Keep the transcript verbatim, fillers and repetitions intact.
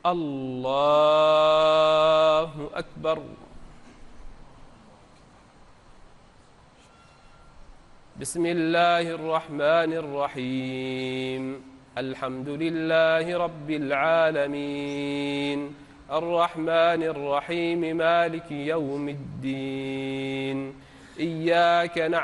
الله أكبر. بسم الله الرحمن الرحيم. الحمد لله رب العالمين الرحمن الرحيم مالك يوم الدين. إياك نعبد